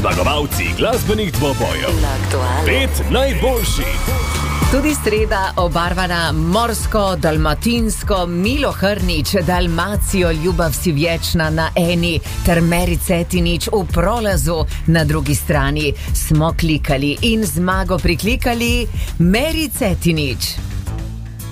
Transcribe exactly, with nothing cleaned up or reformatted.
Zmagovalci glasbenih dvobojev. Pet najboljših. Tudi sreda obarvana morsko, dalmatinsko, Milo Hrnič, Dalmacijo, ljubav si vječna na eni, ter Meri Cetinič v prolazu na drugi strani. Smo klikali in zmago priklikali Meri Cetinič.